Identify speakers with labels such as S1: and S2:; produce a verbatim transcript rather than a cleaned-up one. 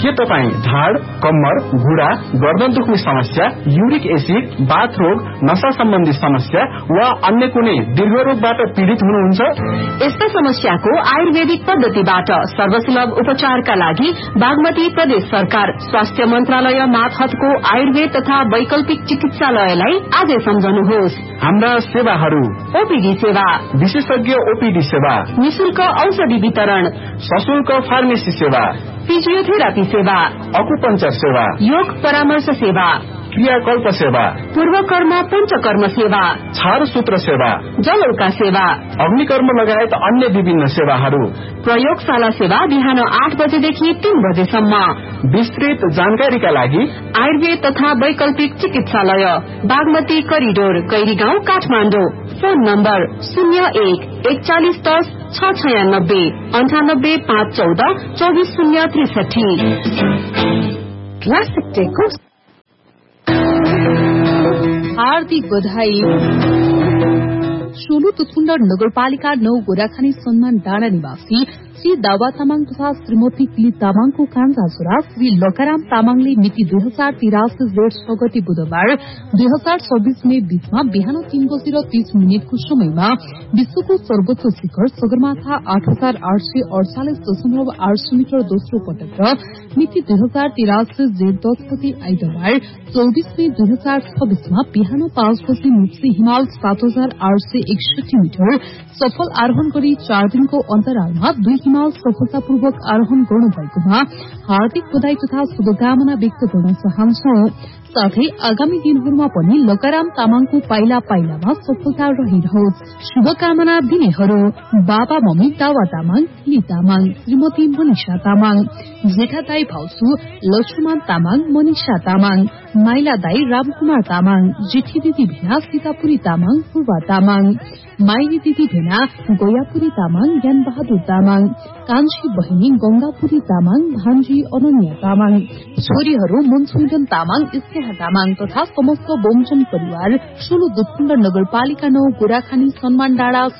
S1: के तपाईँ ढाड, कम्मर, घुँडा, गर्दन दुख्ने समस्या, युरिक एसिड, बाथ रोग, नशा सम्बन्धी समस्या वा अन्य कुनै दीर्घ रोगबाट पीड़ित हुनुहुन्छ?
S2: यस्ता समस्याको आयुर्वेदिक पद्धतिबाट सर्वसुलभ उपचारका लागि बागमती प्रदेश सरकार स्वास्थ्य मन्त्रालय मातहतको आयुर्वेद तथा वैकल्पिक चिकित्सालयलाई आजै सम्झनुहोस्।
S1: हाम्रा सेवाहरू:
S2: ओपीडी सेवा,
S1: विशेषज्ञ ओपीडी सेवा,
S2: निशुल्क औषधि वितरण,
S1: सशुल्क फार्मेसी सेवा,
S2: फिजियोथेरापी सेवा,
S1: अकुपंचर सेवा,
S2: योग परामर्श सेवा,
S1: क्रियाकल्प सेवा,
S2: पूर्वकर्म पंचकर्म सेवा,
S1: छार सूत्र सेवा,
S2: जलौका सेवा,
S1: अग्निकर्म लगायत अन्य विभिन्न सेवाहरू।
S2: प्रयोगशाला सेवा बिहान आठ बजेदेखि तीन बजेसम्म।
S1: विस्तृत जानकारीका लागि
S2: आयुर्वेद तथा वैकल्पिक चिकित्सालय, Bagmati corridor, कैरीगाउँ, Kathmandu. Phone number शून्य एक एकचालिस दस छ छयानब्बे अन्ठानब्बे पाँच चौध चौबीस शून्य त्रिसठी।
S3: क्लासिक टेको हार्दिक बधाई। सोलु तुथुण्ड नगरपालिका नौ गोराखानी सम्मान डाँडा निवासी श्री दावा तामाङ तथा श्रीमती किली तामाङको कान्छा छोरा श्री लकाराम तामाङले मिति दुई हजार तिरासी जेठ छ गते बुधबार दुई हजार छब्बीस मे बीचमा बिहान तीन बजेर तीस मिनटको समयमा विश्वको सर्वोच्च शिखर सगरमाथा आठ हजार आठ सय अड़चालिस दशमलव आठ सय मिटर दोस्रो पटक र मिति दुई हजार तिरासी जेठ दस गते आइतबार चौबीस मे दुई हजार छब्बीसमा बिहान पाँच बजे मुक्ति हिमाल सात हजार आठ सय एकसठी मिटर सफल आरोहण गरी चार दिनको अन्तरालमा दुई हिमाल सफलतापूर्वक आरोहण गर्नुभएकोमा हार्दिक बधाई तथा शुभकामना व्यक्त गर्न चाहन्छौं। साथै आगामी दिनहरूमा पनि लकाराम तामाङको पाइला पाइलामा सफलता रहिरहोस्। शुभकामना दिनेहरू: बाबा मम्मी दावा तामाङ, किली तामाङ, श्रीमती मनिषा तामाङ, जेठा दाई भाउजू लक्ष्मण तामाङ, मनिषा तामाङ, माइला दाई रामकुमार तामाङ, जेठी दिदी भेना सीतापुरी तामाङ, पूर्वा तामाङ, माइली दिदी भेना गोयापुरी तामाङ, ज्ञान बहादुर तामाङ, कान्छी बहिनी गंगापुरी तामाङ, भान्जी अनन्या तामाङ, छोरीहरू मनसुजन तामाङ, स्नेहा तामाङ तथा समस्त बोमजन परिवार सोलु दुधकुण्ड नगरपालिका नौ गोराखानी सम्मान डाँडा